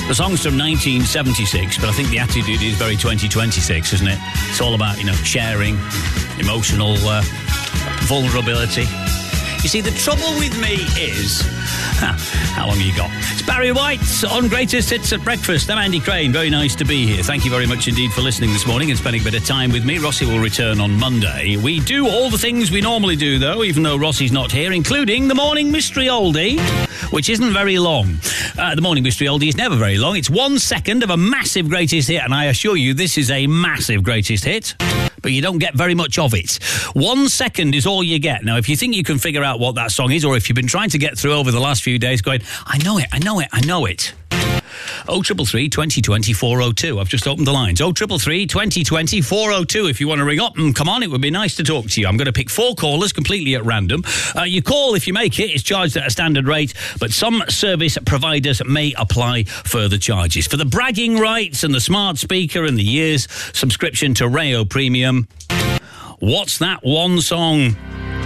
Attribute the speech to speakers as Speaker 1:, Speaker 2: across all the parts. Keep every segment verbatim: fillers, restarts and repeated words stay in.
Speaker 1: The song's from nineteen seventy-six, but I think the attitude is very twenty twenty-six, isn't it? It's all about, you know, sharing, emotional uh, vulnerability. You see, the trouble with me is... How long have you got? It's Barry White on Greatest Hits at Breakfast. I'm Andy Crane. Very nice to be here. Thank you very much indeed for listening this morning and spending a bit of time with me. Rossi will return on Monday. We do all the things we normally do, though, even though Rossi's not here, including the Morning Mystery Oldie, which isn't very long. Uh, the Morning Mystery Oldie is never very long. It's one second of a massive greatest hit, and I assure you this is a massive greatest hit. But you don't get very much of it. One second is all you get. Now, if you think you can figure out what that song is, or if you've been trying to get through over the last few days going, I know it, I know it, I know it. oh triple three, twenty twenty, four oh two. I've just opened the lines. oh triple three, twenty twenty, four oh two. If you want to ring up and come on, it would be nice to talk to you. I'm going to pick four callers completely at random. Uh, you call if you make it. It's charged at a standard rate, but some service providers may apply further charges. For the bragging rights and the smart speaker and the year's subscription to Rayo Premium, what's that one song?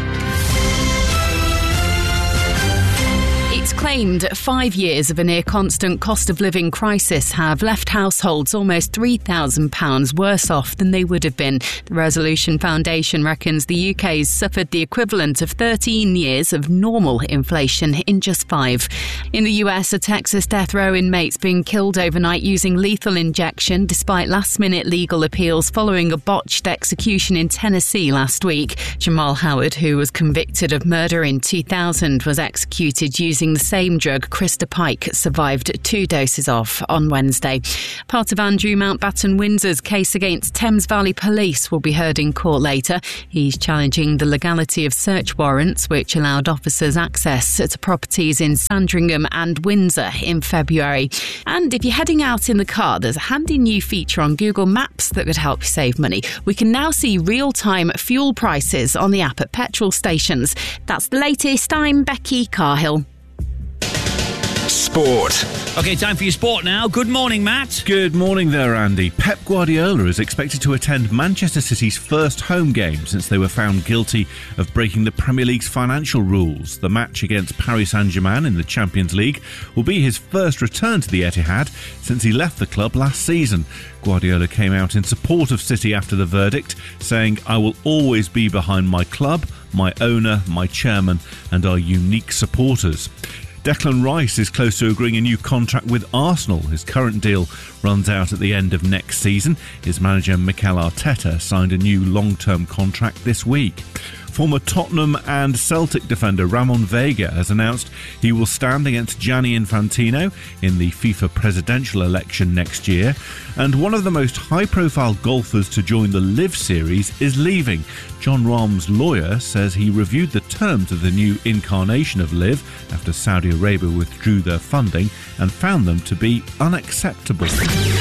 Speaker 2: It's claimed five years of a near-constant cost of living crisis have left households almost three thousand pounds worse off than they would have been. The Resolution Foundation reckons the U K's suffered the equivalent of thirteen years of normal inflation in just five. In the U S, a Texas death row inmate's been killed overnight using lethal injection despite last-minute legal appeals following a botched execution in Tennessee last week. Jamal Howard, who was convicted of murder in two thousand, was executed using the same drug Krista Pike survived two doses of on Wednesday. Part of Andrew Mountbatten Windsor's case against Thames Valley Police will be heard in court later. He's challenging the legality of search warrants which allowed officers access to properties in Sandringham and Windsor in February. And if you're heading out in the car, there's a handy new feature on Google Maps that could help you save money. We can now see real-time fuel prices on the app at petrol stations. That's the latest. I'm Becky Carhill.
Speaker 3: Sport.
Speaker 1: OK, time for your sport now. Good morning, Matt.
Speaker 4: Good morning there, Andy. Pep Guardiola is expected to attend Manchester City's first home game since they were found guilty of breaking the Premier League's financial rules. The match against Paris Saint-Germain in the Champions League will be his first return to the Etihad since he left the club last season. Guardiola came out in support of City after the verdict, saying, "I will always be behind my club, my owner, my chairman and our unique supporters." Declan Rice is close to agreeing a new contract with Arsenal. His current deal runs out at the end of next season. His manager Mikel Arteta signed a new long-term contract this week. Former Tottenham and Celtic defender Ramon Vega has announced he will stand against Gianni Infantino in the FIFA presidential election next year. And one of the most high-profile golfers to join the LIV Series is leaving. Jon Rahm's lawyer says he reviewed the terms of the new incarnation of LIV after Saudi Arabia withdrew their funding and found them to be unacceptable.